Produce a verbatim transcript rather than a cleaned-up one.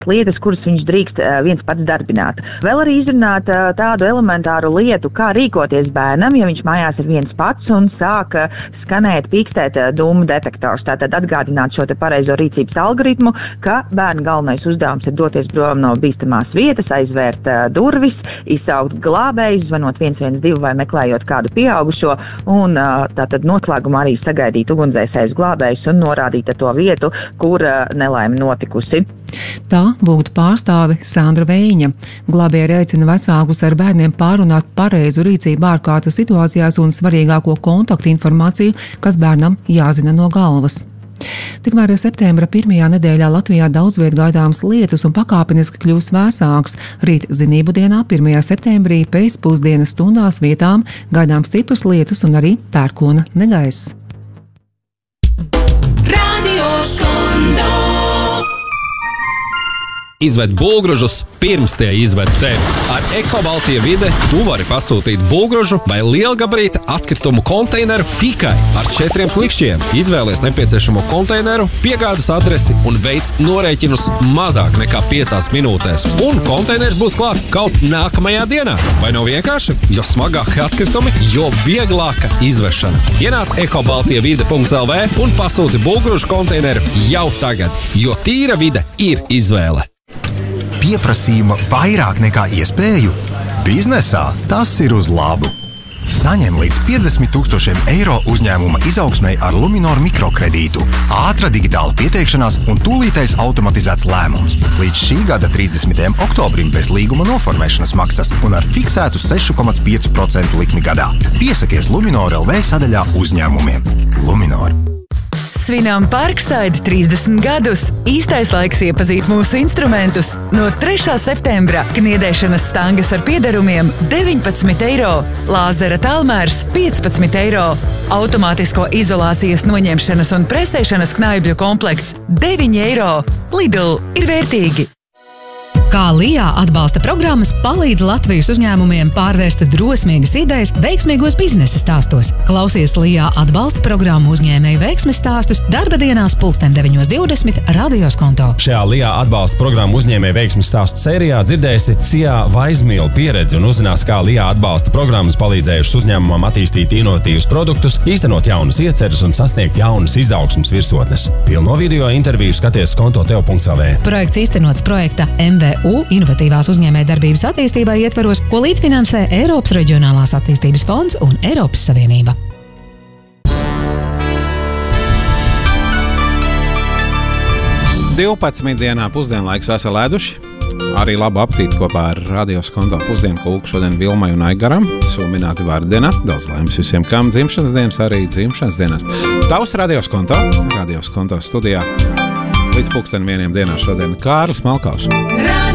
lietas, kuras viņš drīkst viens pats darbināt. Vēl arī izrunāt tādu elementāru lietu, kā rīkoties bērnam, ja viņš mājās ir viens pats un sāk skanēt, pīkstēt dūmu detektors. Tātad atgādināt šo te pareizo rīcības algoritmu, ka bērna galvenais uzdevums ir doties prom no bīstamās vietas, aizvērt durvis, izsaukt glābējus, zvanot viens viens divi vai meklējot kādu pieaugušo un tātad noslēgumā arī sagaidīt ugunsdzēsējus glābējus un norādīt to vietu, kur nelaime notikusi. Tā būtu pārstāve Sandra Vejiņa. Glābēji aicina vecākus ar bērniem pārunāt pareizu rīcību ārkārtas situācijās un svarīgāko kontaktu informāciju, kas bērnam jāzina no galvas. Tikmēr septembra pirmajā nedēļā Latvijā daudz viet gaidāms lietus un pakāpeniski kļūs vēsāks. Rīt zinību dienā, pirmajā septembrī, pēcpusdienas stundās vietām gaidāms stiprs lietus un arī pērkona negaiss. Izved būvgrūžus pirms tie izved tevi. Ar Ekobaltie Vide tu vari pasūtīt būvgrūžu vai lielgabarīta atkritumu konteineru tikai ar četriem klikšķiem. Izvēlies nepieciešamo konteineru, piegādes adresi un veic norēķinus mazāk nekā piecās minūtēs. Un konteiners būs klāt kaut nākamajā dienā. Vai nav vienkārši? Jo smagāki atkritumi, jo vieglāka izvešana. Ienāc ekobaltievide punkts el vē un pasūti būvgrūžu konteineru jau tagad, jo tīra vide ir izvēle. Pieprasījuma vairāk nekā iespēju? Biznesā tas ir uz labu. Saņem līdz piecdesmit tūkstošiem eiro uzņēmuma izaugsmei ar Luminor mikrokredītu. Ātra digitāla pieteikšanās un tūlītais automatizēts lēmums. Līdz šī gada trīsdesmitajam oktobrim bez līguma noformēšanas maksas un ar fiksētu seši komats pieci procenti likmi gadā. Piesakies Luminor el vē sadaļā uzņēmumiem. Luminor. Svinām Parkside trīsdesmit gadus. Īstais laiks iepazīt mūsu instrumentus. No trešā septembra kniedēšanas stangas ar piederumiem deviņpadsmit eiro, lāzera tālmērs piecpadsmit eiro, automātisko izolācijas noņemšanas un presēšanas knaibļu komplekts deviņi eiro. Lidl ir vērtīgi! Kā Lijā atbalsta programmas palīdz Latvijas uzņēmumiem pārvērst drosmīgas idejas veiksmīgos biznesa stāstos. Klausies Lijā atbalsta programmu uzņēmēju veiksmes stāstus darba dienās pulksten deviņos divdesmit radios konto. Šajā Lijā atbalsta programmu uzņēmēju veiksmes stāstu sērijā dzirdēsi Sijā Vaizmīlu pieredzi un uzzinās, kā Lijā atbalsta programmas palīdzējušas uzņēmumam attīstīt inovatīvus produktus, īstenot jaunas ieceres un sasniegt jaunas izaugsmes virsotnes. Pilno video interviju skaties konto tev punkts el vē. Projekts īstenots projekta em vē u inovatīvās uzņēmējdarbības attīstībai ietvaros, ko līdzfinansē Eiropas Reģionālās attīstības fonds un Eiropas Savienība. divpadsmit dienā pusdienlaiks esam lēduši. Arī labu apetīti kopā ar radios konto pusdienu kūku šodien Vilmai un Aigaram. Sumināti vārdienā. Daudz laimes visiem, kam dzimšanas dienas, arī dzimšanas dienas. Tavs radios konto, radios konto studijā. Līdz pulksten vieniem dienā šodien Kārlis Malkaus.